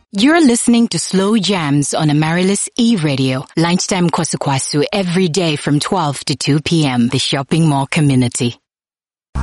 You're listening to Slow Jams on Amaryllis E-Radio. Lunchtime Kwasukwasu every day from 12 to 2 p.m. The Shopping Mall Community.